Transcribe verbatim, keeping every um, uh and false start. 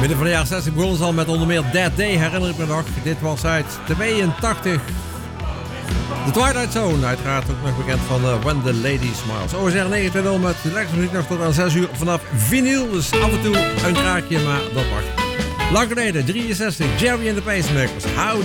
Midden van de jaren zestig begonnen ze al met onder meer That Day, herinner ik me nog. Dit was uit tweeëntachtig. The Twilight Zone, uiteraard ook nog bekend van uh, When the Lady Smiles. O S R negenentwintig met de lekkere muziek nog tot aan zes uur vanaf vinyl. Dus af en toe een kraakje, maar dat mag. Lang geleden, drieënzestig, Jerry and the Pacemakers. How